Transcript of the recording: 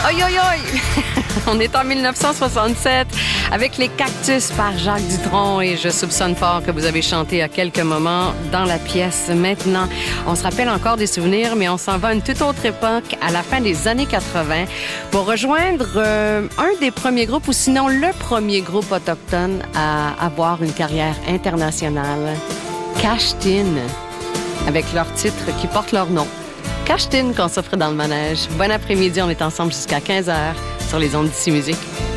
Aïe, aïe, aïe! On est en 1967 avec Les Cactus par Jacques Dutronc et je soupçonne fort que vous avez chanté à quelques moments dans la pièce. Maintenant, on se rappelle encore des souvenirs, mais on s'en va à une toute autre époque, à la fin des années 80, pour rejoindre un des premiers groupes, ou sinon le premier groupe autochtone à avoir une carrière internationale, Kashtin, avec leur titre qui porte leur nom. Kashtin qu'on s'offre dans le manège. Bon après-midi, on est ensemble jusqu'à 15h sur les ondes d'Ici Musique.